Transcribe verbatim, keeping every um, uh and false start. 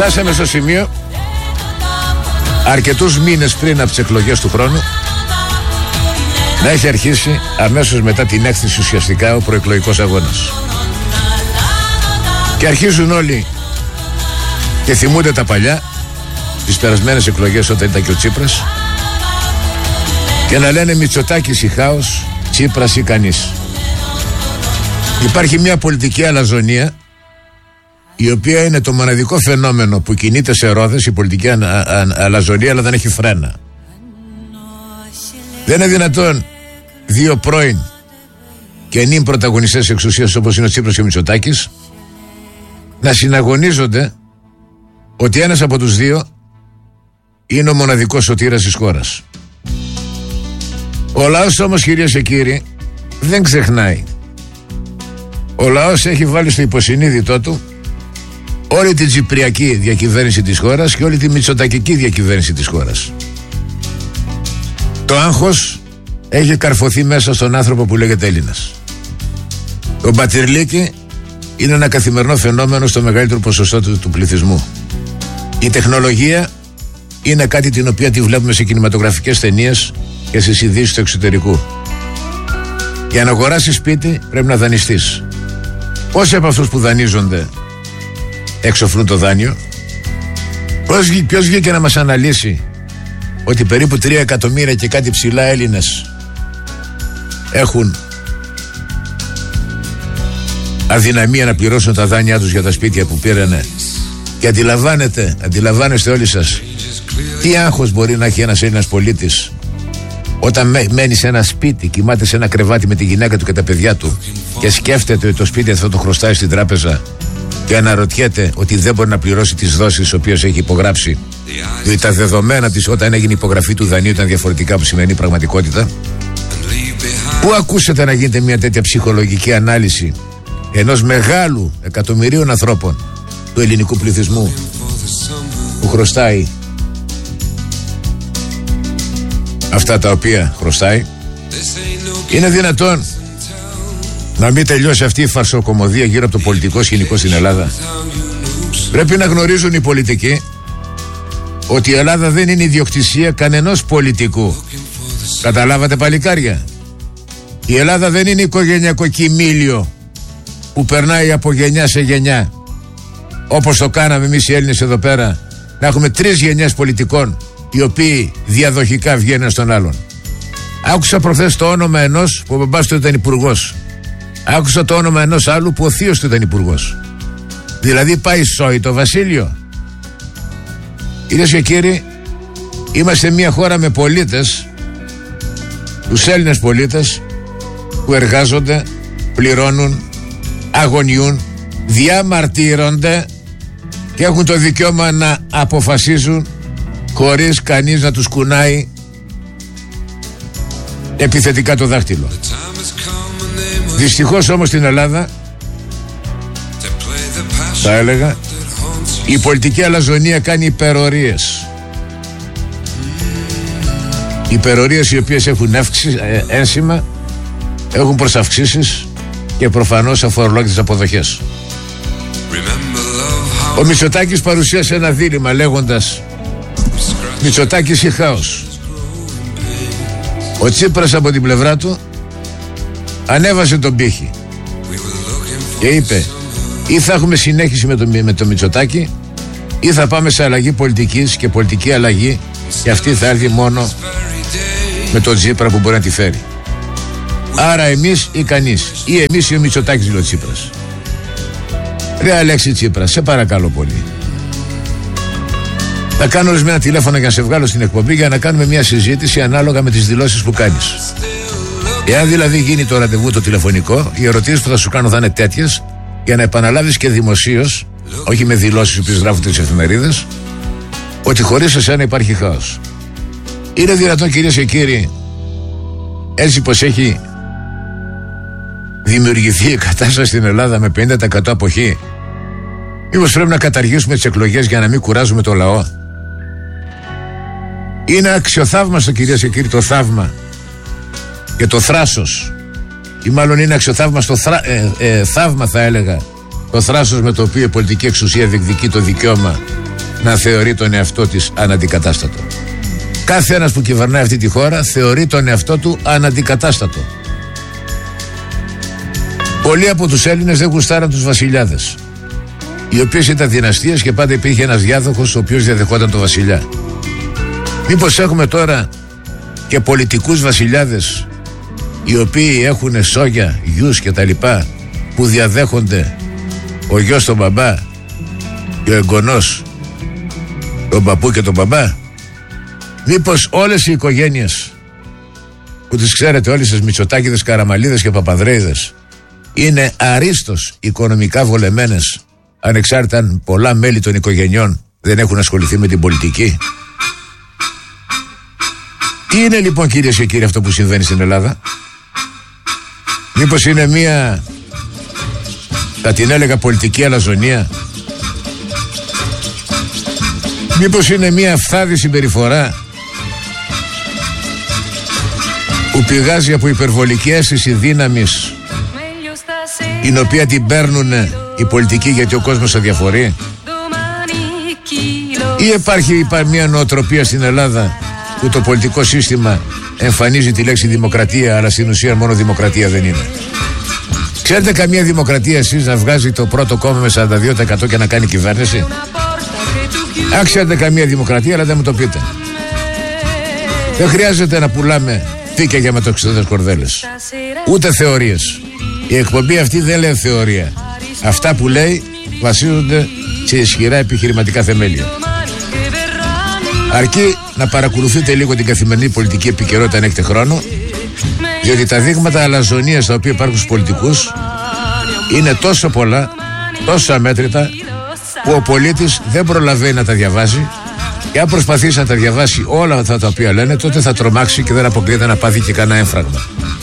Φτάσαμε στο σημείο, αρκετούς μήνες πριν από τις εκλογές του χρόνου, να έχει αρχίσει αμέσως μετά την έκθεση ουσιαστικά ο προεκλογικός αγώνας. Και αρχίζουν όλοι και θυμούνται τα παλιά, τις περασμένες εκλογές όταν ήταν και ο Τσίπρας, και να λένε Μητσοτάκης ή χάος, Τσίπρας ή κανείς. Υπάρχει μια πολιτική αλαζονία, η οποία είναι το μοναδικό φαινόμενο που κινείται σε ρόδες, η πολιτική α, α, αλαζονία, αλλά δεν έχει φρένα. Δεν είναι δυνατόν δύο πρώην και νυν πρωταγωνιστές εξουσίας όπως είναι ο Τσίπρας και ο Μητσοτάκης να συναγωνίζονται ότι ένας από τους δύο είναι ο μοναδικός σωτήρας της χώρας. Ο λαός όμως, κυρίες και κύριοι, δεν ξεχνάει. Ο λαός έχει βάλει στο υποσυνείδητό του όλη την τσιπριακή διακυβέρνηση της χώρας και όλη τη μητσοτακική διακυβέρνηση της χώρας. Το άγχος έχει καρφωθεί μέσα στον άνθρωπο που λέγεται Έλληνας. Το μπατιρλίκι είναι ένα καθημερινό φαινόμενο στο μεγαλύτερο ποσοστό του, του πληθυσμού. Η τεχνολογία είναι κάτι την οποία τη βλέπουμε σε κινηματογραφικές ταινίες και στις ειδήσεις του εξωτερικού. Για να αγοράσεις σπίτι πρέπει να δανειστείς. Πόσοι από αυτούς που δανείζονται εξοφλούν το δάνειο? Ποιος βγήκε να μας αναλύσει ότι περίπου τρία εκατομμύρια και κάτι ψηλά Έλληνες έχουν αδυναμία να πληρώσουν τα δάνειά τους για τα σπίτια που πήρανε? Και αντιλαμβάνετε, αντιλαμβάνεστε όλοι σας τι άγχος μπορεί να έχει ένας Έλληνας πολίτης όταν μένει σε ένα σπίτι, κοιμάται σε ένα κρεβάτι με τη γυναίκα του και τα παιδιά του και σκέφτεται ότι το σπίτι αυτό το χρωστάει στην τράπεζα και αναρωτιέται ότι δεν μπορεί να πληρώσει τις δόσεις τις οποίες έχει υπογράψει, διότι τα δεδομένα της όταν έγινε η υπογραφή του δανείου ήταν διαφορετικά από σημερινή πραγματικότητα. Πού ακούσετε να γίνεται μια τέτοια ψυχολογική ανάλυση ενός μεγάλου εκατομμυρίων ανθρώπων του ελληνικού πληθυσμού που χρωστάει αυτά τα οποία χρωστάει? Είναι δυνατόν να μην τελειώσει αυτή η φαρσοκομωδία γύρω από το πολιτικό σκηνικό στην Ελλάδα? Πρέπει να γνωρίζουν οι πολιτικοί ότι η Ελλάδα δεν είναι ιδιοκτησία κανενός πολιτικού. Καταλάβατε, παλικάρια? Η Ελλάδα δεν είναι οικογενειακό κοιμήλιο που περνάει από γενιά σε γενιά, όπως το κάναμε εμείς οι Έλληνες εδώ πέρα, να έχουμε τρεις γενιές πολιτικών οι οποίοι διαδοχικά βγαίνουν στον άλλον. Άκουσα προχθές το όνομα ενός που ο μπαμπάς του ήταν υπουργός. Άκουσα το όνομα ενός άλλου που ο θείος του ήταν υπουργός. Δηλαδή πάει σόι το βασίλειο. Κυρίες και κύριοι, είμαστε μια χώρα με πολίτες, τους Έλληνες πολίτες, που εργάζονται, πληρώνουν, αγωνιούν, διαμαρτύρονται και έχουν το δικαίωμα να αποφασίζουν χωρίς κανείς να τους κουνάει επιθετικά το δάχτυλο. Δυστυχώς όμως στην Ελλάδα, θα έλεγα, η πολιτική αλαζονία κάνει υπερορίες. Υπερορίες οι οποίες έχουν εύξη, ε, ένσημα, έχουν προσαυξήσεις και προφανώς αφορολόγητες αποδοχές. Ο Μητσοτάκης παρουσίασε ένα δίλημμα λέγοντας Μητσοτάκης ή χάος. Ο Τσίπρας από την πλευρά του ανέβασε τον πύχη και είπε ή θα έχουμε συνέχιση με το, με το Μητσοτάκη ή θα πάμε σε αλλαγή πολιτικής, και πολιτική αλλαγή, και αυτή θα έρθει μόνο με τον Τσίπρα που μπορεί να τη φέρει. Άρα εμείς ή κανείς, ή εμείς ή ο Μητσοτάκης, λέει ο Τσίπρας. Ρε Αλέξη Τσίπρα, σε παρακαλώ πολύ, θα κάνω ορισμένα τηλέφωνα για να σε βγάλω στην εκπομπή για να κάνουμε μια συζήτηση ανάλογα με τις δηλώσεις που κάνεις. Εάν δηλαδή γίνει το ραντεβού το τηλεφωνικό, οι ερωτήσεις που θα σου κάνω θα είναι τέτοιες για να επαναλάβεις και δημοσίως, όχι με δηλώσεις που γράφονται στις εφημερίδες, ότι χωρίς εσένα υπάρχει χάος. Είναι δυνατόν, κυρίες και κύριοι, έτσι πως έχει δημιουργηθεί η κατάσταση στην Ελλάδα με πενήντα τοις εκατό αποχή, μήπως πρέπει να καταργήσουμε τις εκλογές για να μην κουράζουμε το λαό? Είναι αξιοθαύμαστο, κυρίες και κύριοι, το θαύμα και το θράσος, ή μάλλον είναι αξιοθαύμαστο θρα, ε, ε, θαύμα θα έλεγα, το θράσος με το οποίο η πολιτική εξουσία διεκδικεί το δικαίωμα να θεωρεί τον εαυτό της αναντικατάστατο. Κάθε ένας που κυβερνάει αυτή τη χώρα θεωρεί τον εαυτό του αναντικατάστατο. Πολλοί από τους Έλληνες δεν γουστάραν τους βασιλιάδες, οι οποίες ήταν δυναστείες και πάντα υπήρχε ένας διάδοχος ο οποίος διαδεχόταν τον βασιλιά. Μήπως έχουμε τώρα και πολιτικούς βασιλιάδες οι οποίοι έχουν σόγια, γιους και τα λοιπά, που διαδέχονται ο γιος τον μπαμπά και ο εγγονός τον παππού και τον μπαμπά? Μήπως όλες οι οικογένειες που τις ξέρετε όλοι σας, Μητσοτάκηδες, Καραμαλίδες και Παπανδρέιδες, είναι αρίστως οικονομικά βολεμένες, ανεξάρτητα αν πολλά μέλη των οικογενειών δεν έχουν ασχοληθεί με την πολιτική? Τι είναι λοιπόν, κυρίες και κύριοι, αυτό που συμβαίνει στην Ελλάδα? Μήπως είναι μία, θα την έλεγα, πολιτική αλαζονία? Μήπως είναι μία φθάδη συμπεριφορά που πηγάζει από υπερβολική αίσθηση δύναμης, την οποία την παίρνουν οι πολιτικοί γιατί ο κόσμος αδιαφορεί? Ή υπάρχει, υπάρχει μια νοοτροπία στην Ελλάδα που το πολιτικό σύστημα εμφανίζει τη λέξη δημοκρατία, αλλά στην ουσία μόνο δημοκρατία δεν είναι? Ξέρετε καμία δημοκρατία εσείς να βγάζει το πρώτο κόμμα με σαράντα δύο τοις εκατό και να κάνει κυβέρνηση? Αν ξέρετε καμία δημοκρατία, αλλά δεν μου το πείτε. Δεν χρειάζεται να πουλάμε θήκια για μετοξιδότες κορδέλες, ούτε θεωρίες. Η εκπομπή αυτή δεν λέει θεωρία. Αυτά που λέει βασίζονται σε ισχυρά επιχειρηματικά θεμέλια. Αρκεί να παρακολουθείτε λίγο την καθημερινή πολιτική επικαιρότητα αν έχετε χρόνο, διότι τα δείγματα αλαζονίας τα οποία υπάρχουν στους πολιτικούς είναι τόσο πολλά, τόσο αμέτρητα, που ο πολίτης δεν προλαβαίνει να τα διαβάζει, και αν προσπαθήσει να τα διαβάσει όλα αυτά τα οποία λένε, τότε θα τρομάξει και δεν αποκλείεται να πάθει και κανένα έμφραγμα.